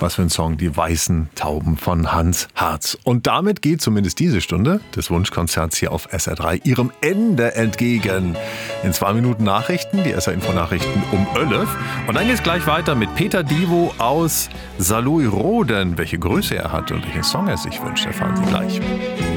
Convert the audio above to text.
Was für ein Song, die Weißen Tauben von Hans Harz. Und damit geht zumindest diese Stunde des Wunschkonzerts hier auf SR3 ihrem Ende entgegen. In 2 Minuten Nachrichten, die SR-Info-Nachrichten um 11. Und dann geht es gleich weiter mit Peter Divo aus Saarlouis-Roden. Welche Größe er hat und welchen Song er sich wünscht, erfahren Sie gleich.